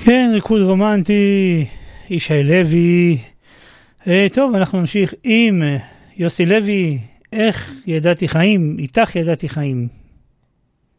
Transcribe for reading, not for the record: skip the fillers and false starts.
כן, ריקוד רומנטי, ישי לוי. טוב, אנחנו נמשיך עם יוסי לוי, איך ידעתי חיים, איתך ידעתי חיים.